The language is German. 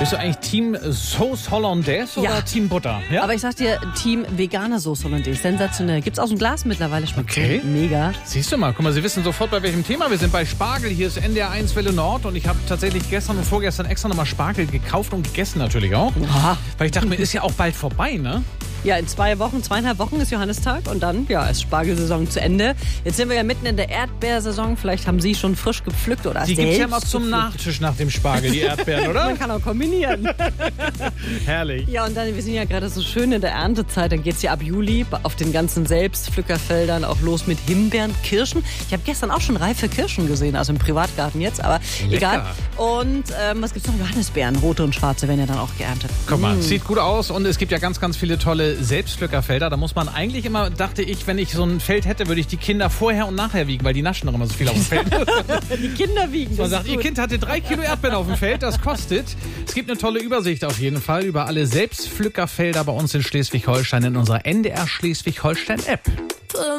Bist du eigentlich Team Sauce Hollandaise oder Team Butter? Ja? Aber ich sag dir, Team vegane Sauce Hollandaise, sensationell. Gibt's aus dem Glas mittlerweile, schmeckt Okay. mega. Siehst du mal, guck mal, Sie wissen sofort, bei welchem Thema wir sind. Bei Spargel, hier ist NDR 1 Welle Nord und ich habe tatsächlich gestern und vorgestern extra nochmal Spargel gekauft und gegessen natürlich auch. Oha. Weil ich dachte mir, ist ja auch bald vorbei, ne? Ja, in 2,5 Wochen ist Johannistag und dann, ist Spargelsaison zu Ende. Jetzt sind wir ja mitten in der Erdbeersaison. Vielleicht haben Sie schon frisch gepflückt oder Die gibt's ja mal selbst zum gepflückt. Nachtisch nach dem Spargel, die Erdbeeren, oder? Man kann auch kombinieren. Herrlich. Ja, und dann, wir sind ja gerade so schön in der Erntezeit. Dann geht's ja ab Juli auf den ganzen Selbstpflückerfeldern auch los mit Himbeeren, Kirschen. Ich habe gestern auch schon reife Kirschen gesehen, also im Privatgarten jetzt, aber egal. Und was gibt's noch? Johannisbeeren, rote und schwarze werden ja dann auch geerntet. Guck mal, sieht gut aus und es gibt ja ganz, ganz viele tolle Selbstpflückerfelder. Da muss man eigentlich immer, dachte ich, wenn ich so ein Feld hätte, würde ich die Kinder vorher und nachher wiegen, weil die naschen noch immer so viel auf dem Feld. Die Kinder wiegen. Man sagt, ihr Kind hatte 3 Kilo Erdbeeren auf dem Feld, das kostet. Es gibt eine tolle Übersicht auf jeden Fall über alle Selbstpflückerfelder bei uns in Schleswig-Holstein in unserer NDR Schleswig-Holstein-App.